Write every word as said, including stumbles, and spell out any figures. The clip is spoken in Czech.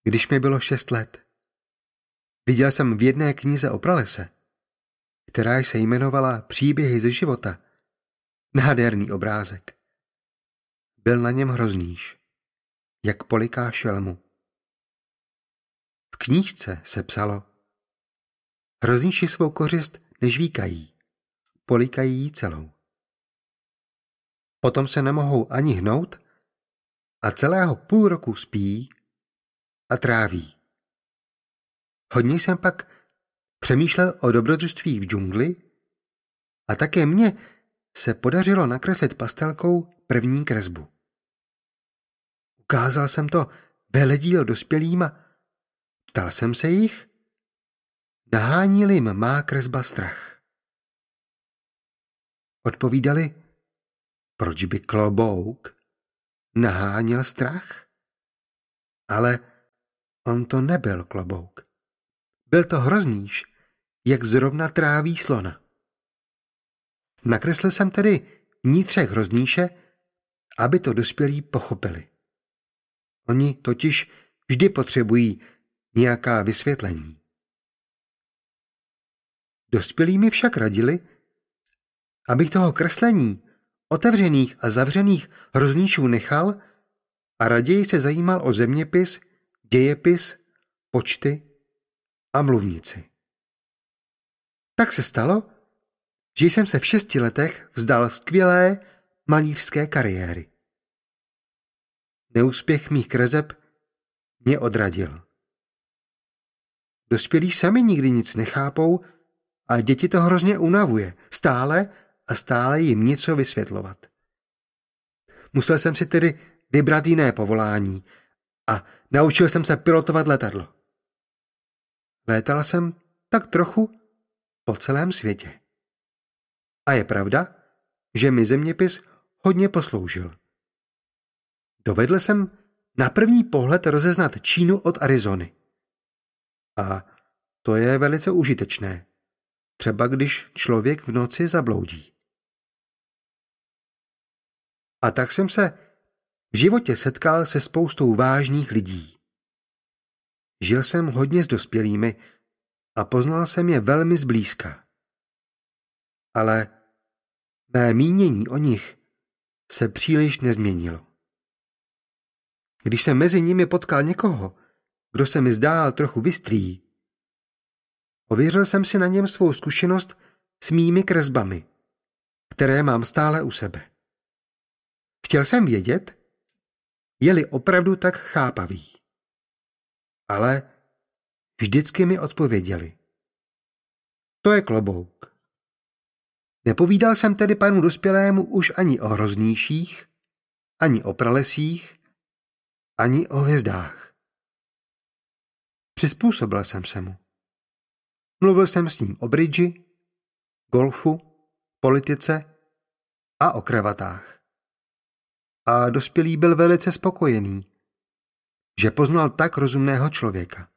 když mi bylo šest let. Viděl jsem v jedné knize o pralese, která se jmenovala Příběhy ze života, nádherný obrázek. Byl na něm hrozníš, jak poliká šelmu. V knížce se psalo: hrozníši svou kořist nežvíkají, polikají ji celou. Potom se nemohou ani hnout a celého půl roku spí a tráví. Hodně jsem pak přemýšlel o dobrodružství v džungli a také mně se podařilo nakreslit pastelkou první kresbu. Ukázal jsem to veledílo dospělým a ptal jsem se jich, nahání-li jim má kresba strach. Odpovídali, proč by klobouk naháněl strach? Ale on to nebyl klobouk. Byl to hrozníš, jak zrovna tráví slona. Nakreslil jsem tedy vnitřek hrozníše, aby to dospělí pochopili. Oni totiž vždy potřebují nějaká vysvětlení. Dospělí mi však radili, abych toho kreslení otevřených a zavřených hrozníšů nechal a raději se zajímal o zeměpis, dějepis, počty a mluvnici. Tak se stalo, že jsem se v šesti letech vzdal skvělé malířské kariéry. Neúspěch mých kreseb mě odradil. Dospělí sami nikdy nic nechápou a děti to hrozně unavuje, stále a stále jim něco vysvětlovat. Musel jsem si tedy vybrat jiné povolání a naučil jsem se pilotovat letadlo. Létal jsem tak trochu po celém světě. A je pravda, že mi zeměpis hodně posloužil. Dovedl jsem na první pohled rozeznat Čínu od Arizony. A to je velice užitečné, třeba když člověk v noci zabloudí. A tak jsem se v životě setkal se spoustou vážných lidí. Žil jsem hodně s dospělými a poznal jsem je velmi zblízka. Ale mé mínění o nich se příliš nezměnilo. Když jsem mezi nimi potkal někoho, kdo se mi zdál trochu bystrý, ověřil jsem si na něm svou zkušenost s mými kresbami, které mám stále u sebe. Chtěl jsem vědět, je-li opravdu tak chápavý. Ale vždycky mi odpověděli. To je klobouk. Nepovídal jsem tedy panu dospělému už ani o hrozníších, ani o pralesích, ani o hvězdách. Přizpůsobil jsem se mu. Mluvil jsem s ním o bridži, golfu, politice a o kravatách. A dospělý byl velice spokojený, že poznal tak rozumného člověka.